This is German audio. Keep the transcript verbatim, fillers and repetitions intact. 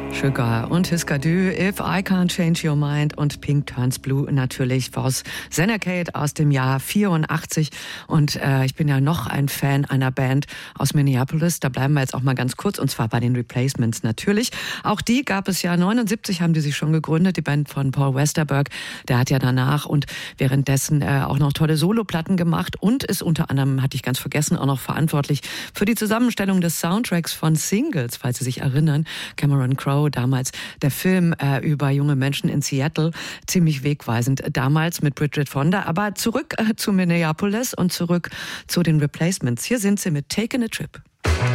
Sugar und Husker Du, If I Can't Change Your Mind und Pink Turns Blue natürlich aus Senecade aus dem Jahr vierundachtzig. Und äh, ich bin ja noch ein Fan einer Band aus Minneapolis. Da bleiben wir jetzt auch mal ganz kurz, und zwar bei den Replacements natürlich. Auch die gab es ja neunundsiebzig, haben die sich schon gegründet, die Band von Paul Westerberg. Der hat ja danach und währenddessen äh, auch noch tolle Soloplatten gemacht und ist unter anderem, hatte ich ganz vergessen, auch noch verantwortlich für die Zusammenstellung des Soundtracks von Singles, falls Sie sich erinnern. Cameron Crowe, damals der Film äh, über junge Menschen in Seattle, ziemlich wegweisend damals mit Bridget Fonda. Aber zurück äh, zu Minneapolis und zurück zu den Replacements. Hier sind sie mit Taking a Trip.